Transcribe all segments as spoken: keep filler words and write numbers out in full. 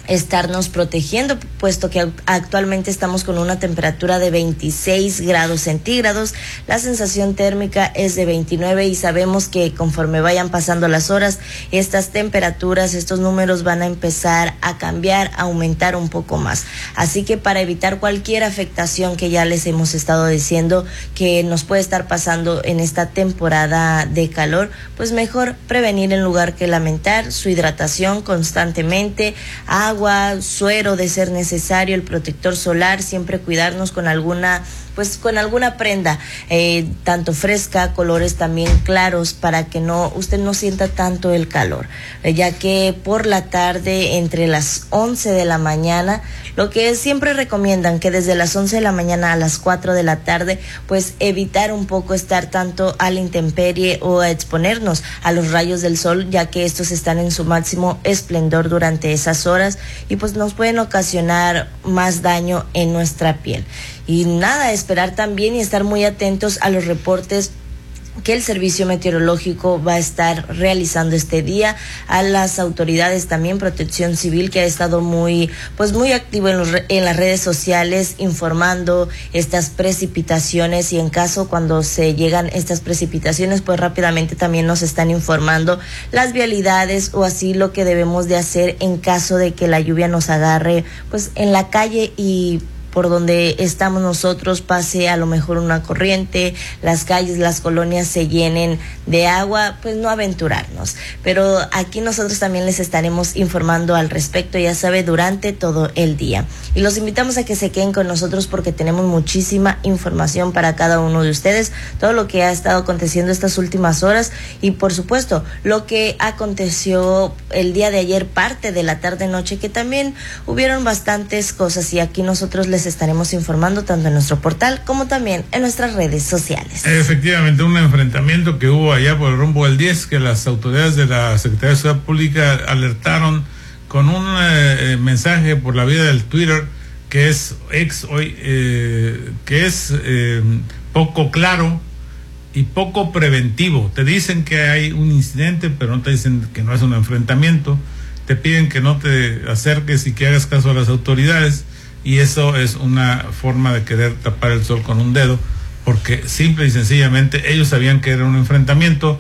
estarnos protegiendo, puesto que actualmente estamos con una temperatura de veintiséis grados centígrados, la sensación térmica es de veintinueve y sabemos que conforme vayan pasando las horas, estas temperaturas, estos números van a empezar a cambiar, a aumentar un poco más. Así que para evitar cualquier afectación que ya les hemos estado diciendo que nos puede estar pasando en esta temporada de calor, pues mejor prevenir en lugar que lamentar, su hidratación constantemente, agua, agua, suero de ser necesario, el protector solar, siempre cuidarnos con alguna, pues con alguna prenda, eh, tanto fresca, colores también claros, para que no, usted no sienta tanto el calor, eh, ya que por la tarde, entre las once de la mañana, lo que siempre recomiendan que desde las once de la mañana a las cuatro de la tarde, pues evitar un poco estar tanto a la intemperie o a exponernos a los rayos del sol, ya que estos están en su máximo esplendor durante esas horas y pues nos pueden ocasionar más daño en nuestra piel. Y nada, esperar también y estar muy atentos a los reportes que el Servicio Meteorológico va a estar realizando este día, a las autoridades también, Protección Civil, que ha estado muy, pues muy activo en, los, en las redes sociales informando estas precipitaciones, y en caso cuando se llegan estas precipitaciones, pues rápidamente también nos están informando las vialidades o así lo que debemos de hacer en caso de que la lluvia nos agarre pues en la calle y por donde estamos nosotros pase a lo mejor una corriente, las calles, las colonias se llenen de agua, pues no aventurarnos. Pero aquí nosotros también les estaremos informando al respecto, ya sabe, durante todo el día. Y los invitamos a que se queden con nosotros porque tenemos muchísima información para cada uno de ustedes, todo lo que ha estado aconteciendo estas últimas horas y por supuesto lo que aconteció el día de ayer, parte de la tarde-noche, que también hubieron bastantes cosas y aquí nosotros les estaremos informando tanto en nuestro portal como también en nuestras redes sociales. Efectivamente, un enfrentamiento que hubo allá por el rumbo del diez, que las autoridades de la Secretaría de Seguridad Pública alertaron con un eh, mensaje por la vía del Twitter, que es ex hoy, eh, que es eh, poco claro y poco preventivo. Te dicen que hay un incidente, pero no te dicen que no es un enfrentamiento. Te piden que no te acerques y que hagas caso a las autoridades. Y eso es una forma de querer tapar el sol con un dedo, porque simple y sencillamente ellos sabían que era un enfrentamiento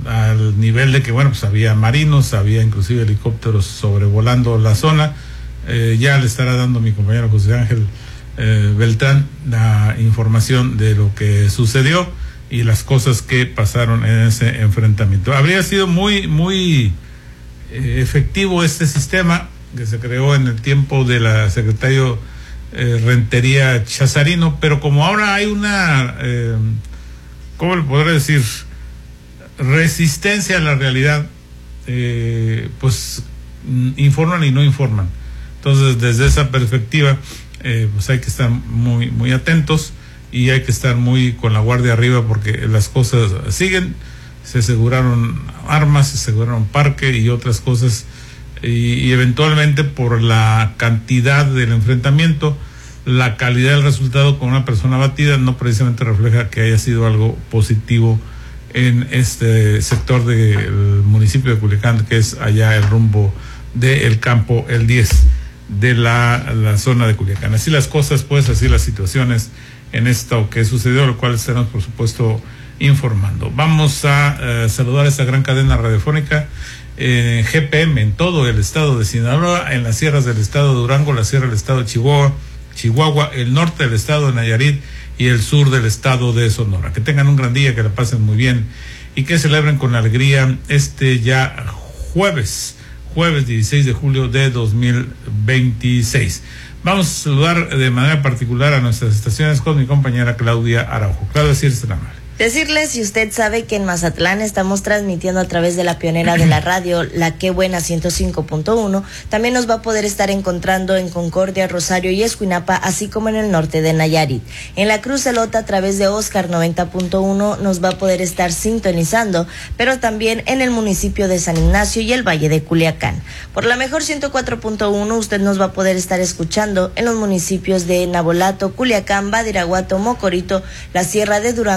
al nivel de que, bueno, pues había marinos, había inclusive helicópteros sobrevolando la zona. Eh, ya le estará dando mi compañero José Ángel eh, Beltrán la información de lo que sucedió y las cosas que pasaron en ese enfrentamiento. Habría sido muy, muy eh, efectivo este sistema que se creó en el tiempo de la secretario eh, Rentería Chazarino, pero como ahora hay una, eh, ¿cómo le podré decir?, resistencia a la realidad, eh, pues informan y no informan. Entonces, desde esa perspectiva, eh, pues hay que estar muy, muy atentos y hay que estar muy con la guardia arriba porque las cosas siguen. Se aseguraron armas, se aseguraron parque y otras cosas. Y, y eventualmente por la cantidad del enfrentamiento, la calidad del resultado con una persona abatida no precisamente refleja que haya sido algo positivo en este sector del municipio de Culiacán, que es allá el rumbo del campo el diez de la, la zona de Culiacán. Así las cosas, pues, así las situaciones en esto que sucedió, lo cual estaremos por supuesto informando. Vamos a uh, saludar a esta gran cadena radiofónica eh, G P M en todo el estado de Sinaloa, en las sierras del estado de Durango, la sierra del estado de Chihuahua, Chihuahua, el norte del estado de Nayarit y el sur del estado de Sonora. Que tengan un gran día, que la pasen muy bien y que celebren con alegría este ya jueves, jueves dieciséis de julio de dos mil veintiséis. Vamos a saludar de manera particular a nuestras estaciones con mi compañera Claudia Araujo. Claudia, si eres tan amable. Decirles, si usted sabe que en Mazatlán estamos transmitiendo a través de la pionera de la radio, la Qué Buena ciento cinco punto uno, también nos va a poder estar encontrando en Concordia, Rosario y Escuinapa, así como en el norte de Nayarit. En la Cruz Elota, a través de Oscar noventa punto uno, nos va a poder estar sintonizando, pero también en el municipio de San Ignacio y el Valle de Culiacán. Por la Mejor ciento cuatro punto uno, usted nos va a poder estar escuchando en los municipios de Nabolato, Culiacán, Badiraguato, Mocorito, la Sierra de Durango y el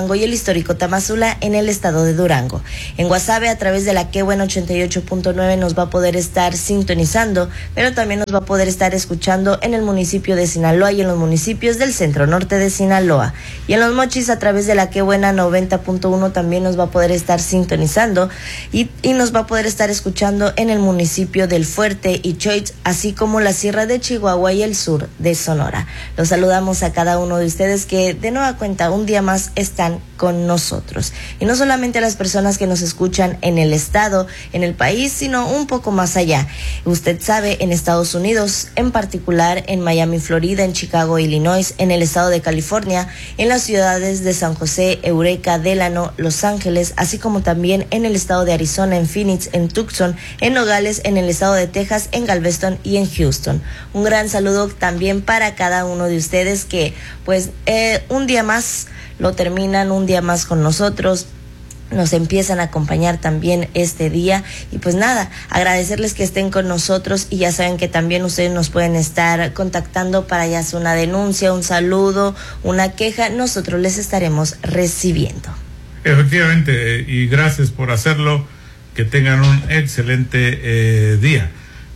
histórico Tamazula en el estado de Durango. En Guasave, a través de la Que Buena ochenta y ocho punto nueve, nos va a poder estar sintonizando, pero también nos va a poder estar escuchando en el municipio de Sinaloa y en los municipios del centro norte de Sinaloa. Y en Los Mochis, a través de la Que Buena noventa punto uno, también nos va a poder estar sintonizando y, y nos va a poder estar escuchando en el municipio del Fuerte y Choix, así como la Sierra de Chihuahua y el sur de Sonora. Los saludamos a cada uno de ustedes que de nueva cuenta un día más están con nosotros. Y no solamente a las personas que nos escuchan en el estado, en el país, sino un poco más allá. Usted sabe, en Estados Unidos, en particular en Miami, Florida, en Chicago, Illinois, en el estado de California, en las ciudades de San José, Eureka, Delano, Los Ángeles, así como también en el estado de Arizona, en Phoenix, en Tucson, en Nogales, en el estado de Texas, en Galveston y en Houston. Un gran saludo también para cada uno de ustedes que pues eh, un día más lo terminan, un día más con nosotros, nos empiezan a acompañar también este día. Y pues nada, agradecerles que estén con nosotros, y ya saben que también ustedes nos pueden estar contactando para ya sea una denuncia, un saludo, una queja, nosotros les estaremos recibiendo. Efectivamente, y gracias por hacerlo, que tengan un excelente eh, día.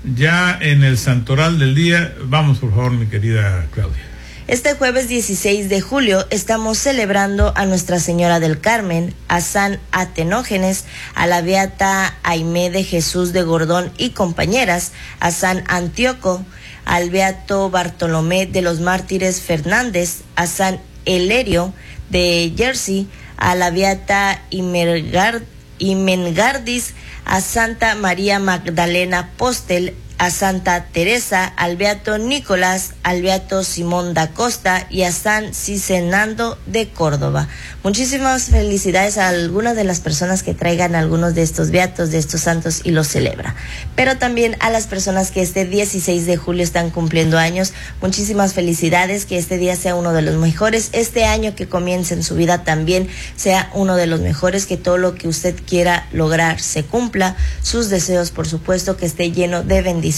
Ya en el santoral del día, vamos por favor, mi querida Claudia. Este jueves dieciséis de julio estamos celebrando a Nuestra Señora del Carmen, a San Atenógenes, a la Beata Aimé de Jesús de Gordón y compañeras, a San Antíoco, al Beato Bartolomé de los Mártires Fernández, a San Elerio de Jersey, a la Beata Imergard, Imengardis, a Santa María Magdalena Postel, a Santa Teresa, al Beato Nicolás, al Beato Simón da Costa y a San Cisenando de Córdoba. Muchísimas felicidades a algunas de las personas que traigan algunos de estos beatos, de estos santos, y los celebra. Pero también a las personas que este dieciséis de julio están cumpliendo años, muchísimas felicidades, que este día sea uno de los mejores, este año que comience en su vida también sea uno de los mejores, que todo lo que usted quiera lograr se cumpla, sus deseos por supuesto, que esté lleno de bendiciones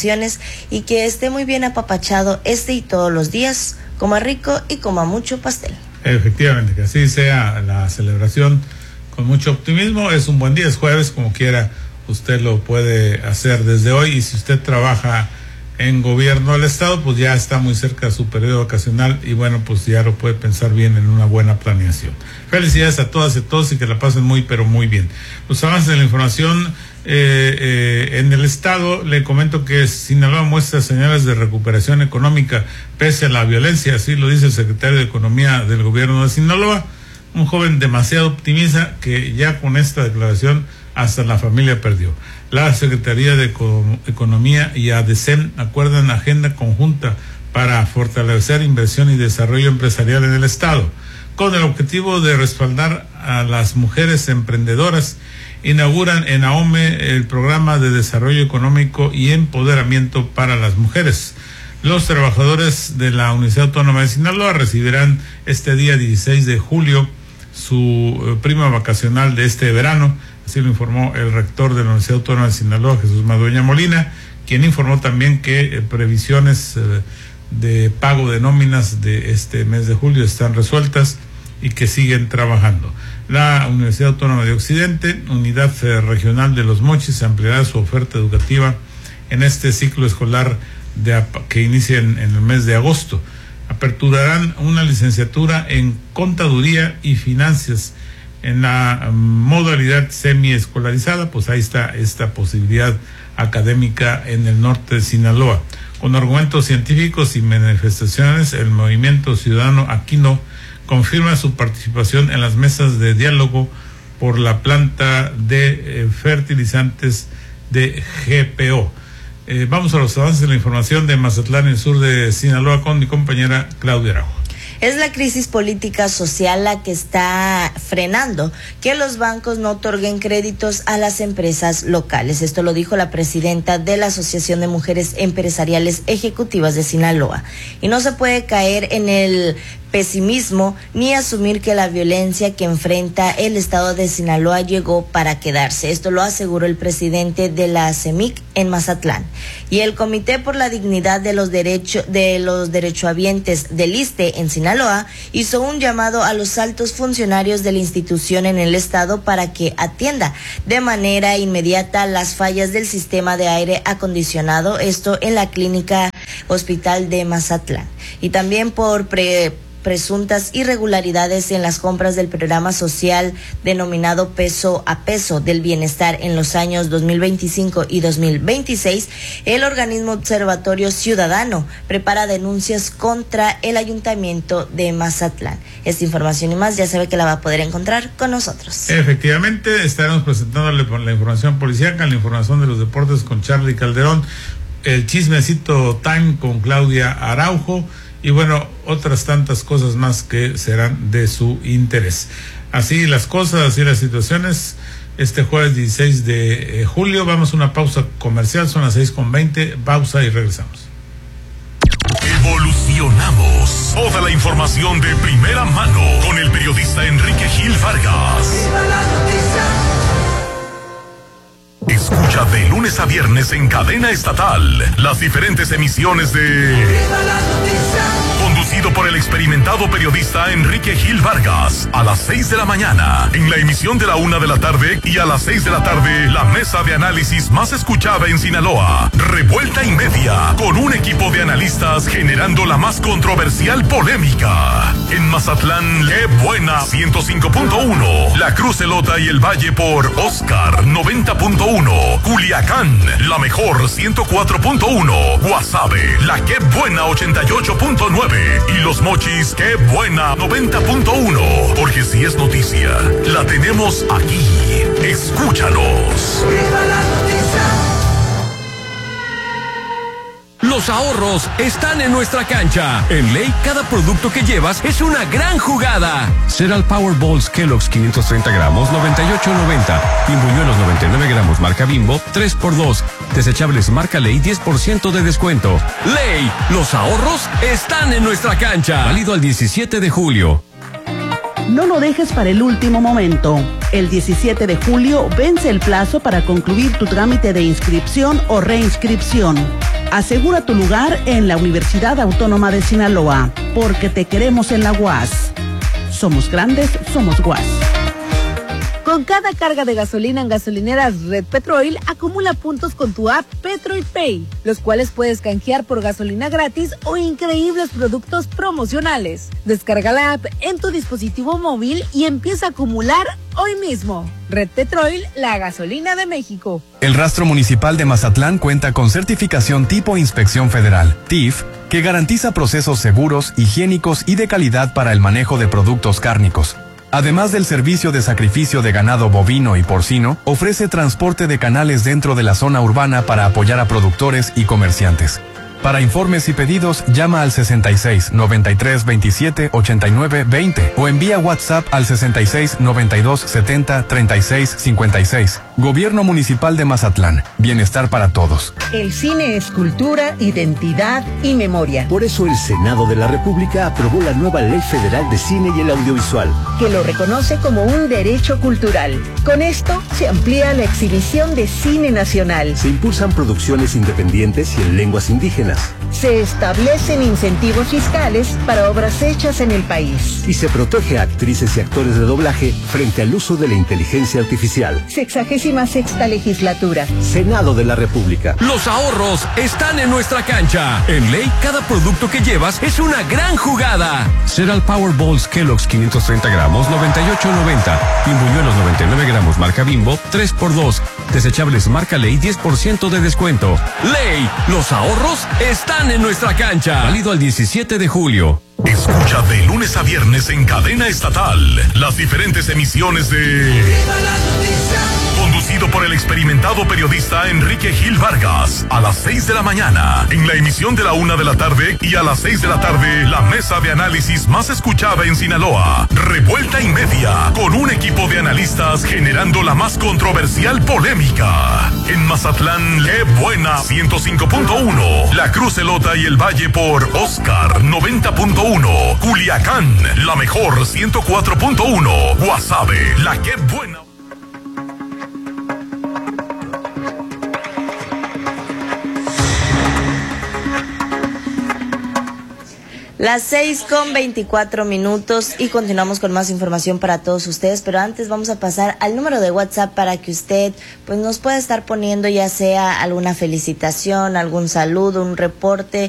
y que esté muy bien apapachado este y todos los días, coma rico y coma mucho pastel. Efectivamente, que así sea la celebración con mucho optimismo. Es un buen día, es jueves, como quiera usted lo puede hacer desde hoy, y si usted trabaja en gobierno del estado, pues ya está muy cerca de su periodo vacacional y bueno, pues ya lo puede pensar bien en una buena planeación. Felicidades a todas y a todos y que la pasen muy pero muy bien. Los avances de la información eh, eh, en el estado, le comento que Sinaloa muestra señales de recuperación económica pese a la violencia, así lo dice el secretario de Economía del gobierno de Sinaloa, un joven demasiado optimista que ya con esta declaración hasta la familia perdió. La Secretaría de Eco- Economía y ADECEM acuerdan agenda conjunta para fortalecer inversión y desarrollo empresarial en el estado, con el objetivo de respaldar a las mujeres emprendedoras. Inauguran en AOME el programa de desarrollo económico y empoderamiento para las mujeres. Los trabajadores de la Universidad Autónoma de Sinaloa recibirán este día dieciséis de julio su eh, prima vacacional de este verano. Así lo informó el rector de la Universidad Autónoma de Sinaloa, Jesús Madueña Molina, quien informó también que eh, previsiones eh, de pago de nóminas de este mes de julio están resueltas y que siguen trabajando. La Universidad Autónoma de Occidente, Unidad eh, Regional de Los Mochis, ampliará su oferta educativa en este ciclo escolar de, que inicia en, en el mes de agosto. Aperturarán una licenciatura en Contaduría y Finanzas en la um, modalidad semiescolarizada. Pues ahí está esta posibilidad académica en el norte de Sinaloa. Con argumentos científicos y manifestaciones, el Movimiento Ciudadano Aquino confirma su participación en las mesas de diálogo por la planta de eh, fertilizantes de G P O. Eh, vamos a los avances de la información de Mazatlán, en el sur de Sinaloa, con mi compañera Claudia Araujo. Es la crisis política social la que está frenando que los bancos no otorguen créditos a las empresas locales. Esto lo dijo la presidenta de la Asociación de Mujeres Empresariales Ejecutivas de Sinaloa. Y no se puede caer en el pesimismo ni asumir que la violencia que enfrenta el estado de Sinaloa llegó para quedarse. Esto lo aseguró el presidente de la C E M I C en Mazatlán. Y el Comité por la Dignidad de los Derechos de los Derechohabientes del ISSSTE en Sinaloa hizo un llamado a los altos funcionarios de la institución en el estado para que atienda de manera inmediata las fallas del sistema de aire acondicionado, esto en la clínica hospital de Mazatlán. Y también por pre presuntas irregularidades en las compras del programa social denominado Peso a Peso del Bienestar en los años dos mil veinticinco y dos mil veintiséis, el organismo Observatorio Ciudadano prepara denuncias contra el Ayuntamiento de Mazatlán. Esta información y más ya sabe que la va a poder encontrar con nosotros. Efectivamente, estaremos presentándole la información policíaca, la información de los deportes con Charlie Calderón, el chismecito time con Claudia Araujo, y bueno, otras tantas cosas más que serán de su interés. Así las cosas, así las situaciones. Este jueves dieciséis de julio, vamos a una pausa comercial, son las seis con veinte, pausa y regresamos. Evolucionamos. Toda la información de primera mano con el periodista Enrique Gil Vargas. Escucha de lunes a viernes en cadena estatal las diferentes emisiones de Conducido por el experimentado periodista Enrique Gil Vargas, a las seis de la mañana, en la emisión de la una de la tarde, y a las seis de la tarde, la mesa de análisis más escuchada en Sinaloa, Revuelta y Media, con un equipo de analistas generando la más controversial polémica. En Mazatlán, ¡qué buena! ciento cinco punto uno, La Cruz Elota y el Valle por Oscar noventa punto uno, Culiacán, la mejor ciento cuatro punto uno, Guasave, la ¡qué buena! ochenta y ocho punto nueve, y Los Mochis, ¡qué buena! noventa punto uno, porque si es noticia, la tenemos aquí. Escúchanos. ¡Viva la noticia! Los ahorros están en nuestra cancha. En Ley, cada producto que llevas es una gran jugada. Cereal Power Balls Kellogg's quinientos treinta gramos, noventa y ocho noventa. Pimbuñuelos noventa y nueve gramos marca Bimbo, tres por dos. Desechables marca Ley, diez por ciento de descuento. Ley, los ahorros están en nuestra cancha. Válido al diecisiete de julio. No lo dejes para el último momento. El diecisiete de julio vence el plazo para concluir tu trámite de inscripción o reinscripción. Asegura tu lugar en la Universidad Autónoma de Sinaloa, porque te queremos en la U A S. Somos grandes, somos U A S. Con cada carga de gasolina en gasolineras Red Petrol, acumula puntos con tu app Petrol Pay, los cuales puedes canjear por gasolina gratis o increíbles productos promocionales. Descarga la app en tu dispositivo móvil y empieza a acumular hoy mismo. Red Petrol, la gasolina de México. El Rastro Municipal de Mazatlán cuenta con certificación tipo Inspección Federal, T I F, que garantiza procesos seguros, higiénicos y de calidad para el manejo de productos cárnicos. Además del servicio de sacrificio de ganado bovino y porcino, ofrece transporte de canales dentro de la zona urbana para apoyar a productores y comerciantes. Para informes y pedidos, llama al sesenta y seis, noventa y tres, veintisiete, ochenta y nueve, veinte o envía WhatsApp al sesenta y seis, noventa y dos, setenta, treinta y seis, cincuenta y seis. Gobierno Municipal de Mazatlán. Bienestar para todos. El cine es cultura, identidad y memoria. Por eso el Senado de la República aprobó la nueva Ley Federal de Cine y el Audiovisual, que lo reconoce como un derecho cultural. Con esto se amplía la exhibición de cine nacional. Se impulsan producciones independientes y en lenguas indígenas. Se establecen incentivos fiscales para obras hechas en el país. Y se protege a actrices y actores de doblaje frente al uso de la inteligencia artificial. Sexagésima sexta legislatura. Senado de la República. Los ahorros están en nuestra cancha. En Ley, cada producto que llevas es una gran jugada. Cereal Power Balls Kellogg's quinientos treinta gramos, noventa y ocho noventa. Pimbuñuelos noventa y nueve gramos marca Bimbo, tres por dos. Desechables marca Ley, diez por ciento de descuento. Ley, los ahorros están en nuestra cancha. Válido al diecisiete de julio. Escucha de lunes a viernes en cadena estatal las diferentes emisiones de conducido por el experimentado periodista Enrique Gil Vargas, a las seis de la mañana, en la emisión de la una de la tarde, y a las seis de la tarde, la mesa de análisis más escuchada en Sinaloa, Revuelta y Media, con un equipo de analistas generando la más controversial polémica. En Mazatlán, qué buena, ciento cinco punto uno, La Cruz, Elota y el Valle por Oscar, noventa punto uno, Culiacán, la mejor, ciento cuatro punto uno, Guasave, la qué buena. Las seis con veinticuatro minutos y continuamos con más información para todos ustedes, pero antes vamos a pasar al número de WhatsApp para que usted pues nos pueda estar poniendo ya sea alguna felicitación, algún saludo, un reporte